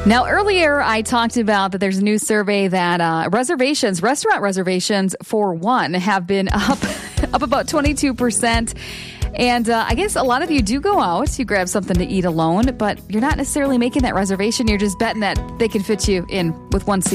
Now, earlier I talked about that there's a new survey that restaurant reservations for one, have been up about 22%. And I guess a lot of you do go out, you grab something to eat alone, but you're not necessarily making that reservation. You're just betting that they can fit you in with one seat.